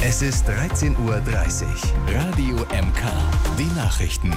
Es ist 13:30 Uhr. Radio MK. Die Nachrichten.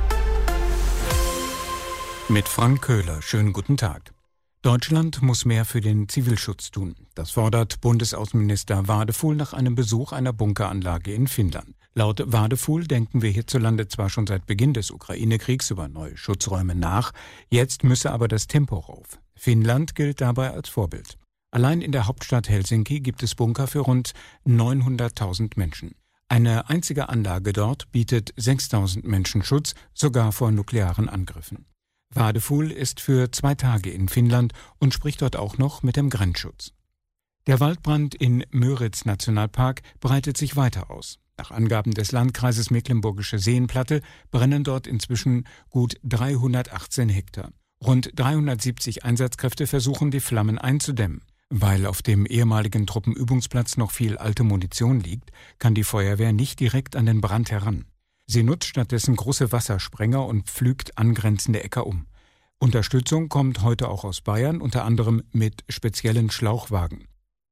Mit Frank Köhler. Schönen guten Tag. Deutschland muss mehr für den Zivilschutz tun. Das fordert Bundesaußenminister Wadefuhl nach einem Besuch einer Bunkeranlage in Finnland. Laut Wadefuhl denken wir hierzulande zwar schon seit Beginn des Ukraine-Kriegs über neue Schutzräume nach, jetzt müsse aber das Tempo rauf. Finnland gilt dabei als Vorbild. Allein in der Hauptstadt Helsinki gibt es Bunker für rund 900.000 Menschen. Eine einzige Anlage dort bietet 6.000 Menschen Schutz, sogar vor nuklearen Angriffen. Wadefuhl ist für 2 Tage in Finnland und spricht dort auch noch mit dem Grenzschutz. Der Waldbrand in Müritz-Nationalpark breitet sich weiter aus. Nach Angaben des Landkreises Mecklenburgische Seenplatte brennen dort inzwischen gut 318 Hektar. Rund 370 Einsatzkräfte versuchen, die Flammen einzudämmen. Weil auf dem ehemaligen Truppenübungsplatz noch viel alte Munition liegt, kann die Feuerwehr nicht direkt an den Brand heran. Sie nutzt stattdessen große Wassersprenger und pflügt angrenzende Äcker um. Unterstützung kommt heute auch aus Bayern, unter anderem mit speziellen Schlauchwagen.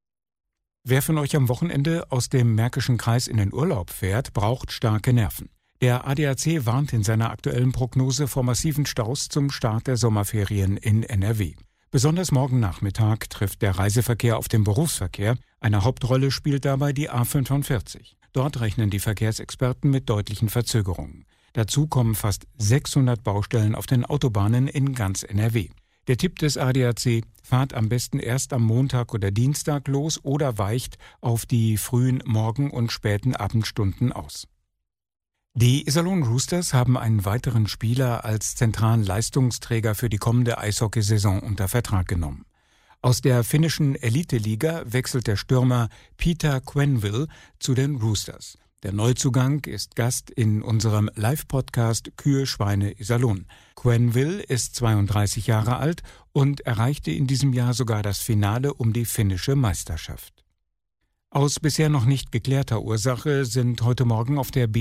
Wer von euch am Wochenende aus dem Märkischen Kreis in den Urlaub fährt, braucht starke Nerven. Der ADAC warnt in seiner aktuellen Prognose vor massiven Staus zum Start der Sommerferien in NRW. Besonders morgen Nachmittag trifft der Reiseverkehr auf den Berufsverkehr. Eine Hauptrolle spielt dabei die A45. Dort rechnen die Verkehrsexperten mit deutlichen Verzögerungen. Dazu kommen fast 600 Baustellen auf den Autobahnen in ganz NRW. Der Tipp des ADAC: fahrt am besten erst am Montag oder Dienstag los oder weicht auf die frühen Morgen- und späten Abendstunden aus. Die Iserlohn Roosters haben einen weiteren Spieler als zentralen Leistungsträger für die kommende Eishockeysaison unter Vertrag genommen. Aus der finnischen Elite-Liga wechselt der Stürmer Peter Quenneville zu den Roosters. Der Neuzugang ist Gast in unserem Live-Podcast Kühe, Schweine, Iserlohn. Quenneville ist 32 Jahre alt und erreichte in diesem Jahr sogar das Finale um die finnische Meisterschaft. Aus bisher noch nicht geklärter Ursache sind heute Morgen auf der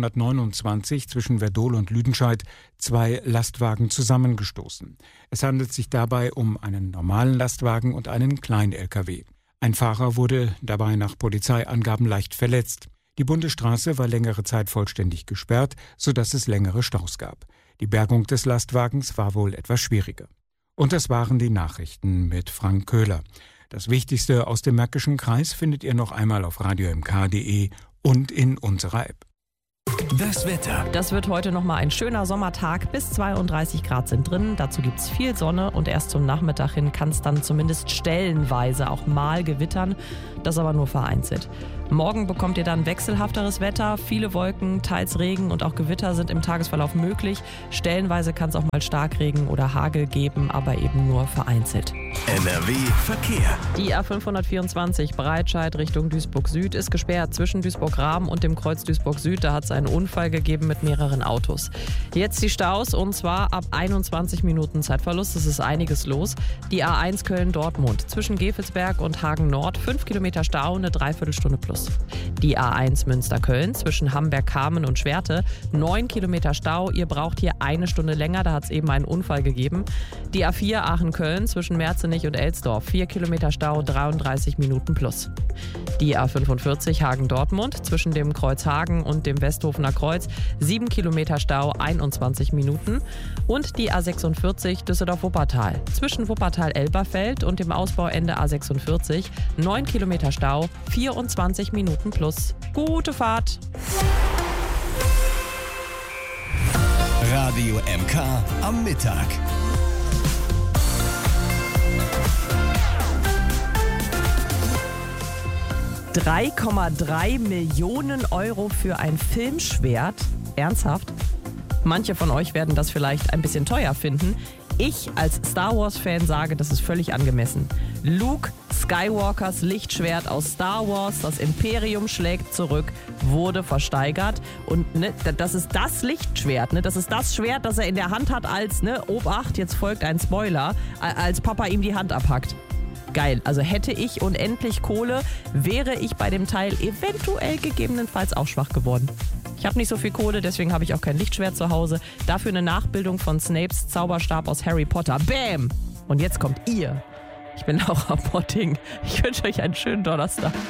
B229 zwischen Werdohl und Lüdenscheid 2 Lastwagen zusammengestoßen. Es handelt sich dabei um einen normalen Lastwagen und einen Klein-LKW. Ein Fahrer wurde dabei nach Polizeiangaben leicht verletzt. Die Bundesstraße war längere Zeit vollständig gesperrt, sodass es längere Staus gab. Die Bergung des Lastwagens war wohl etwas schwieriger. Und das waren die Nachrichten mit Frank Köhler. Das Wichtigste aus dem Märkischen Kreis findet ihr noch einmal auf radiomk.de und in unserer App. Das Wetter. Das wird heute nochmal ein schöner Sommertag. Bis 32 Grad sind drin. Dazu gibt es viel Sonne und erst zum Nachmittag hin kann es dann zumindest stellenweise auch mal gewittern. Das aber nur vereinzelt. Morgen bekommt ihr dann wechselhafteres Wetter. Viele Wolken, teils Regen und auch Gewitter sind im Tagesverlauf möglich. Stellenweise kann es auch mal Starkregen oder Hagel geben, aber eben nur vereinzelt. NRW Verkehr. Die A524 Breitscheid Richtung Duisburg Süd ist gesperrt zwischen Duisburg-Rahm und dem Kreuz Duisburg Süd. Da hat es einen Unfall gegeben mit mehreren Autos. Jetzt die Staus und zwar ab 21 Minuten Zeitverlust. Es ist einiges los. Die A1 Köln-Dortmund zwischen Gevelsberg und Hagen Nord 5 Kilometer Stau, eine Dreiviertelstunde plus. Die A1 Münster-Köln zwischen Hamberg-Kamen und Schwerte 9 Kilometer Stau. Ihr braucht hier eine Stunde länger, da hat es eben einen Unfall gegeben. Die A4 Aachen-Köln zwischen Merzenich und Elsdorf 4 Kilometer Stau, 33 Minuten plus. Die A45 Hagen-Dortmund zwischen dem Kreuz Hagen und dem Westhofener Kreuz 7 Kilometer Stau, 21 Minuten. Und die A46 Düsseldorf-Wuppertal zwischen Wuppertal-Elberfeld und dem Ausbauende A46 9 Kilometer Stau, 24 Minuten plus. Gute Fahrt! Radio MK am Mittag. €3,3 Millionen für ein Filmschwert? Ernsthaft? Manche von euch werden das vielleicht ein bisschen teuer finden. Ich als Star Wars-Fan sage, das ist völlig angemessen. Luke Skywalkers Lichtschwert aus Star Wars, das Imperium schlägt zurück, wurde versteigert. Und das ist das Lichtschwert, das ist das Schwert, das er in der Hand hat als, Obacht, jetzt folgt ein Spoiler, als Papa ihm die Hand abhackt. Geil, also hätte ich unendlich Kohle, wäre ich bei dem Teil eventuell gegebenenfalls auch schwach geworden. Ich habe nicht so viel Kohle, deswegen habe ich auch kein Lichtschwert zu Hause. Dafür eine Nachbildung von Snapes Zauberstab aus Harry Potter. Bam! Und jetzt kommt ihr. Ich bin Laura Potting. Ich wünsche euch einen schönen Donnerstag.